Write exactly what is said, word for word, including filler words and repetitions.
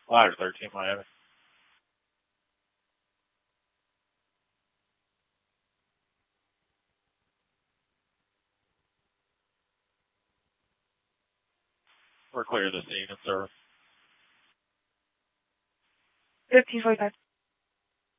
Ladder thirteen, Miami. We're clear of the scene and service. fifteen forty-five.